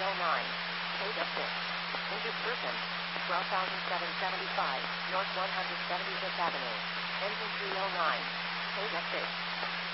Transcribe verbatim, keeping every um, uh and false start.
oh nine. Paid up fish. Injured person. twelve thousand seven hundred seventy-five, North one hundred seventy-fifth Avenue. Engine three oh nine. Paid up fish.